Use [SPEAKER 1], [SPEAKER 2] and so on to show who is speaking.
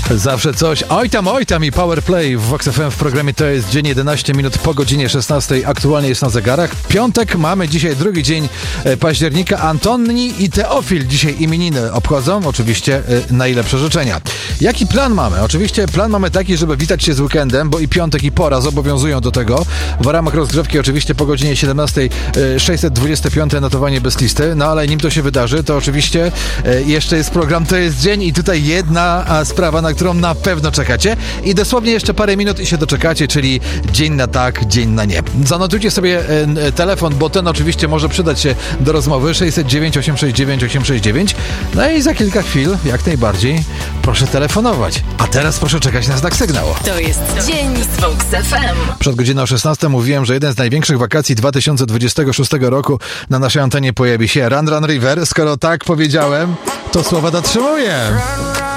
[SPEAKER 1] Zawsze coś. Oj tam i Powerplay w Vox FM w programie To jest dzień 11 minut po godzinie 16. Aktualnie jest na zegarach. Piątek, mamy dzisiaj drugi dzień października. Antoni i Teofil dzisiaj imieniny obchodzą. Oczywiście najlepsze życzenia. Jaki plan mamy? Oczywiście plan mamy taki, żeby witać się z weekendem, bo i piątek i pora zobowiązują do tego. W ramach rozgrzewki oczywiście po godzinie 17 625 notowanie bez listy. No ale nim to się wydarzy, to oczywiście jeszcze jest program To jest dzień i tutaj jedna sprawa, na którą na pewno czekacie i dosłownie jeszcze parę minut i się doczekacie, czyli dzień na tak, dzień na nie. Zanotujcie sobie telefon, bo ten oczywiście może przydać się do rozmowy 609 869 869. No i za kilka chwil, jak najbardziej, proszę telefonować. A teraz proszę czekać na znak sygnału.
[SPEAKER 2] To jest dzień z Vox FM.
[SPEAKER 1] Przed godziną 16 mówiłem, że jeden z największych wakacji 2026 roku na naszej antenie pojawi się Run Run River. Skoro tak powiedziałem, to słowa dotrzymuję.